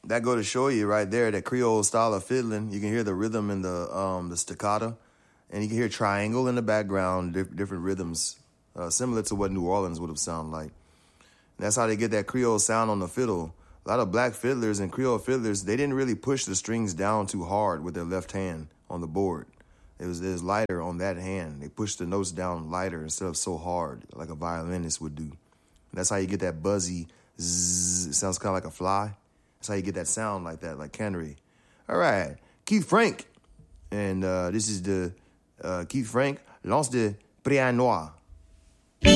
that go to show you right there that Creole style of fiddling. You can hear the rhythm in the staccato, and you can hear triangle in the background, different rhythms, similar to what New Orleans would have sounded like. And that's how they get that Creole sound on the fiddle. A lot of black fiddlers and Creole fiddlers, they didn't really push the strings down too hard with their left hand on the board. It was lighter on that hand. They pushed the notes down lighter instead of so hard like a violinist would do. And that's how you get that buzzy zzz. It sounds kind of like a fly. That's how you get that sound like that, like cannery. All right, Keith Frank. And this is the Keith Frank, Lance de Préa Noir.